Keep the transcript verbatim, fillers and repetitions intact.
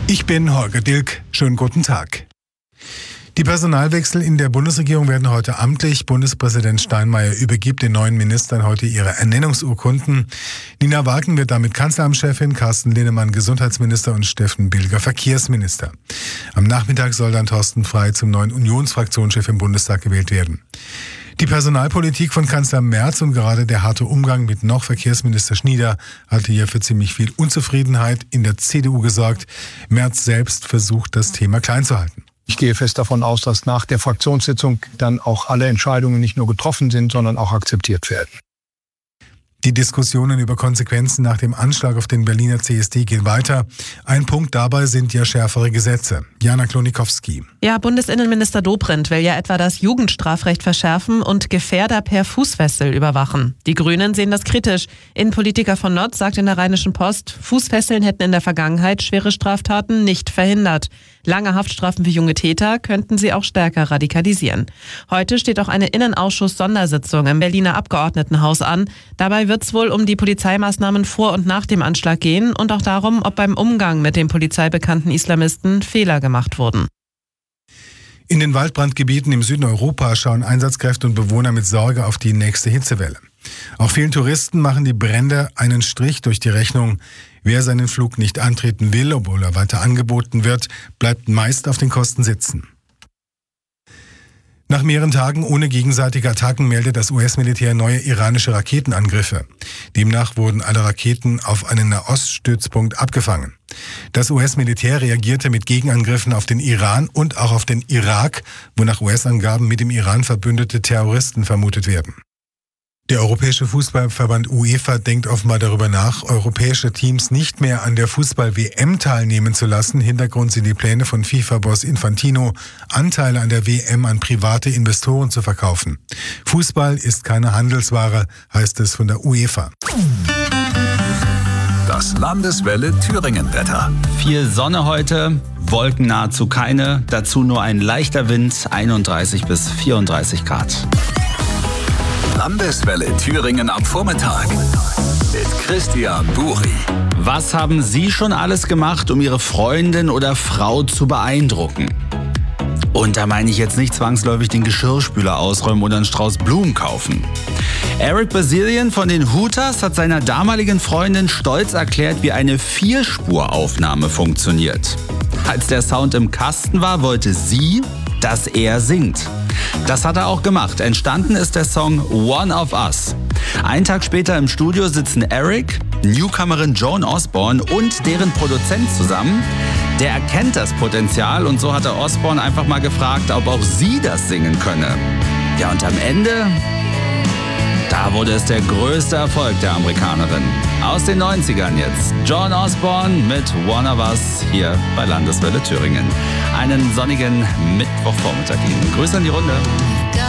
Ich bin Holger Dilk. Schönen guten Tag. Die Personalwechsel in der Bundesregierung werden heute amtlich. Bundespräsident Steinmeier übergibt den neuen Ministern heute ihre Ernennungsurkunden. Nina Walken wird damit Kanzleramtschefin, Carsten Linnemann Gesundheitsminister und Steffen Bilger Verkehrsminister. Am Nachmittag soll dann Thorsten Frey zum neuen Unionsfraktionschef im Bundestag gewählt werden. Die Personalpolitik von Kanzler Merz und gerade der harte Umgang mit noch Verkehrsminister Schnieder hatte hier für ziemlich viel Unzufriedenheit in der C D U gesorgt. Merz selbst versucht, das Thema klein zu halten. Ich gehe fest davon aus, dass nach der Fraktionssitzung dann auch alle Entscheidungen nicht nur getroffen sind, sondern auch akzeptiert werden. Die Diskussionen über Konsequenzen nach dem Anschlag auf den Berliner C S D gehen weiter. Ein Punkt dabei sind ja schärfere Gesetze. Jana Klonikowski. Ja, Bundesinnenminister Dobrindt will ja etwa das Jugendstrafrecht verschärfen und Gefährder per Fußfessel überwachen. Die Grünen sehen das kritisch. Innenpolitiker von Notz sagt in der Rheinischen Post, Fußfesseln hätten in der Vergangenheit schwere Straftaten nicht verhindert. Lange Haftstrafen für junge Täter könnten sie auch stärker radikalisieren. Heute steht auch eine Innenausschuss-Sondersitzung im Berliner Abgeordnetenhaus an. Dabei wird es wohl um die Polizeimaßnahmen vor und nach dem Anschlag gehen und auch darum, ob beim Umgang mit den polizeibekannten Islamisten Fehler gemacht wurden. In den Waldbrandgebieten im Süden Europas schauen Einsatzkräfte und Bewohner mit Sorge auf die nächste Hitzewelle. Auch vielen Touristen machen die Brände einen Strich durch die Rechnung. Wer seinen Flug nicht antreten will, obwohl er weiter angeboten wird, bleibt meist auf den Kosten sitzen. Nach mehreren Tagen ohne gegenseitige Attacken meldet das U S-Militär neue iranische Raketenangriffe. Demnach wurden alle Raketen auf einen Nahoststützpunkt abgefangen. Das U S-Militär reagierte mit Gegenangriffen auf den Iran und auch auf den Irak, wo nach U S-Angaben mit dem Iran verbündete Terroristen vermutet werden. Der Europäische Fußballverband UEFA denkt offenbar darüber nach, europäische Teams nicht mehr an der Fußball-W M teilnehmen zu lassen. Hintergrund sind die Pläne von FIFA-Boss Infantino, Anteile an der W M an private Investoren zu verkaufen. Fußball ist keine Handelsware, heißt es von der UEFA. Das Landeswelle Thüringen-Wetter. Viel Sonne heute, Wolken nahezu keine, dazu nur ein leichter Wind, einunddreißig bis vierunddreißig Grad. Landeswelle Thüringen am Vormittag mit Christian Buri. Was haben Sie schon alles gemacht, um Ihre Freundin oder Frau zu beeindrucken? Und da meine ich jetzt nicht zwangsläufig den Geschirrspüler ausräumen oder einen Strauß Blumen kaufen. Eric Bazilian von den Hooters hat seiner damaligen Freundin stolz erklärt, wie eine Vierspuraufnahme funktioniert. Als der Sound im Kasten war, wollte sie, dass er singt. Das hat er auch gemacht. Entstanden ist der Song One of Us. Einen Tag später im Studio sitzen Eric, Newcomerin Joan Osborne und deren Produzent zusammen. Der erkennt das Potenzial und so hat er Osborne einfach mal gefragt, ob auch sie das singen könne. Ja, und am Ende, da wurde es der größte Erfolg der Amerikanerin. Aus den neunzigern jetzt. Joan Osborne mit One of Us hier bei Landeswelle Thüringen. Einen sonnigen Mittwochvormittag Ihnen. Grüße an die Runde.